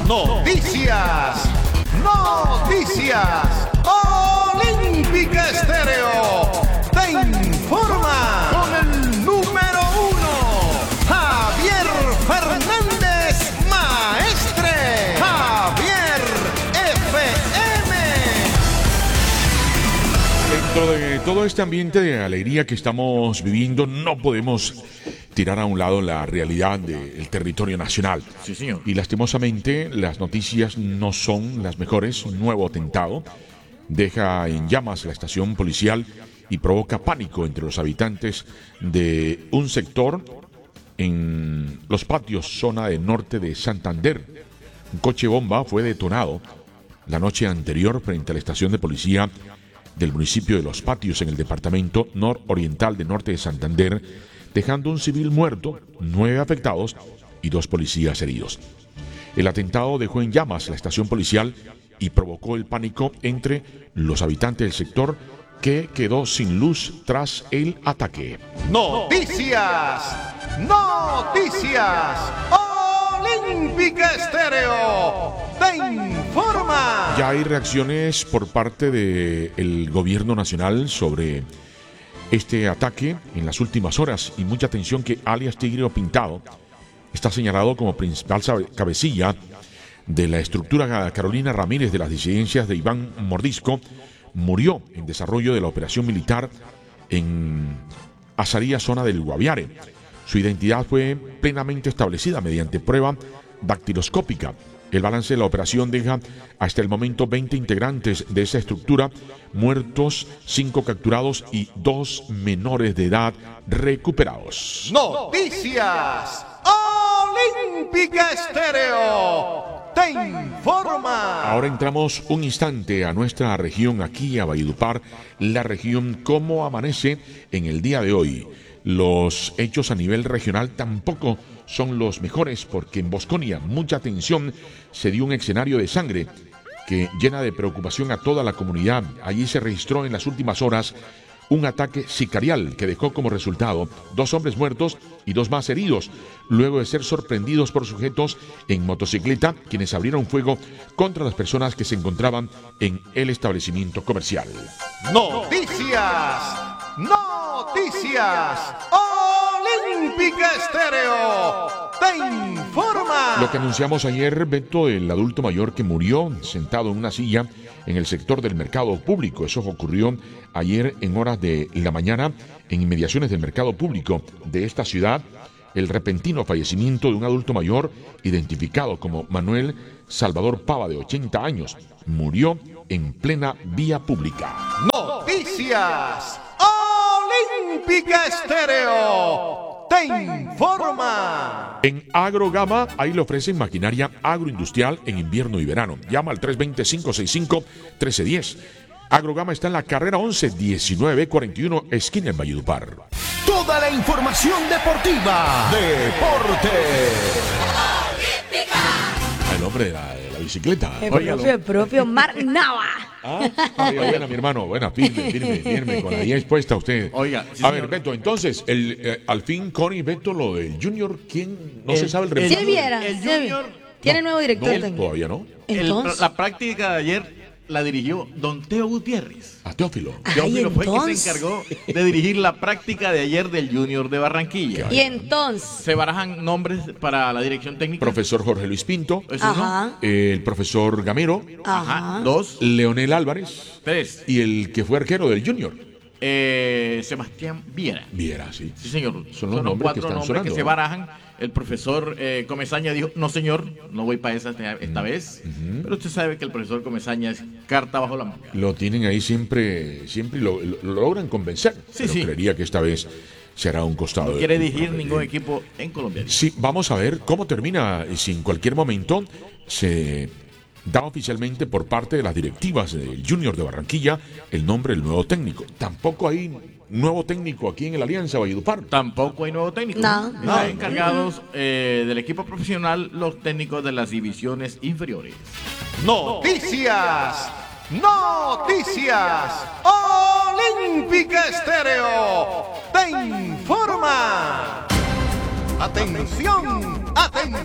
Noticias. Olímpica Estéreo te informa con el número 1, Javier Fernández Maestre. Javier FM. Dentro de todo este ambiente de alegría que estamos viviendo, no podemos tirar a un lado la realidad del territorio nacional. Sí, señor. Y lastimosamente las noticias no son las mejores. Un nuevo atentado deja en llamas la estación policial y provoca pánico entre los habitantes de un sector en los patios, zona del norte de Santander. Un coche bomba fue detonado la noche anterior frente a la estación de policía del municipio de Los Patios, en el departamento nororiental del norte de Santander, dejando un civil muerto, 9 afectados y 2 policías heridos. El atentado dejó en llamas la estación policial y provocó el pánico entre los habitantes del sector, que quedó sin luz tras el ataque. Noticias. Olímpica Estéreo te informa. Ya hay reacciones por parte del gobierno nacional sobre este ataque en las últimas horas, y mucha atención que alias Tigre o Pintado está señalado como principal cabecilla de la estructura Carolina Ramírez de las disidencias de Iván Mordisco. Murió en desarrollo de la operación militar en Azaría, zona del Guaviare. Su identidad fue plenamente establecida mediante prueba dactiloscópica. El balance de la operación deja hasta el momento 20 integrantes de esa estructura muertos, 5 capturados y 2 menores de edad recuperados. Noticias. Olímpica Estéreo te informa. Ahora entramos un instante a nuestra región, aquí a Valledupar, la región, cómo amanece en el día de hoy. Los hechos a nivel regional tampoco son los mejores, porque en Bosconia, mucha atención, se dio un escenario de sangre que llena de preocupación a toda la comunidad. Allí se registró en las últimas horas un ataque sicarial que dejó como resultado 2 hombres muertos y 2 más heridos, luego de ser sorprendidos por sujetos en motocicleta, quienes abrieron fuego contra las personas que se encontraban en el establecimiento comercial. Noticias. Olímpica Estéreo te informa. Lo que anunciamos ayer, Beto, el adulto mayor que murió sentado en una silla en el sector del mercado público. Eso ocurrió ayer en horas de la mañana en inmediaciones del mercado público de esta ciudad. El repentino fallecimiento de un adulto mayor identificado como Manuel Salvador Pava, de 80 años. Murió en plena vía pública. Noticias. Olímpica Estéreo te informa. En Agrogama, ahí le ofrecen maquinaria agroindustrial en invierno y verano. Llama al 320-565-1310. Agrogama está en la carrera 11, 1941, esquina en Valledupar. Toda la información deportiva. El hombre de la bicicleta. El propio Mark Nava. Buena, mi hermano, buena, firme, con la guía expuesta usted. Oiga, sí, a ver, señor. Beto, entonces, al fin, Connie, Beto, lo del Junior, ¿quién? No se sabe el Sí, resultado. viera. el Junior- Tiene nuevo director No, técnico. todavía no. Entonces. La práctica de ayer la dirigió don Teo Gutiérrez. A Teófilo. Teófilo fue el que entonces. se encargó de dirigir la práctica de ayer del Junior de Barranquilla. Y entonces. Se barajan nombres para la dirección técnica. Profesor Jorge Luis Pinto, Es uno. Ajá. el profesor Gamero, Ajá. 2, Leonel Álvarez 3. y el que fue arquero del Junior. Sebastián Viera. Viera, sí. Sí, señor. Son los nombres que 4 están nombres sonando, que se ¿no? barajan. El profesor Comesaña dijo, no señor, no voy para esa esta vez. Pero usted sabe que el profesor Comesaña es carta bajo la manga. Lo tienen ahí siempre lo logran convencer. Sí, pero sí. creería que esta vez será un costado. No quiere dirigir ningún equipo en Colombia. Sí, vamos a ver cómo termina, y si en cualquier momento se da oficialmente por parte de las directivas del Junior de Barranquilla el nombre del nuevo técnico. Tampoco hay nuevo técnico aquí en el Alianza Valledupar. Tampoco hay nuevo técnico. No. Están encargados del equipo profesional los técnicos de las divisiones inferiores. Noticias. Olímpica Estéreo te informa. Atención.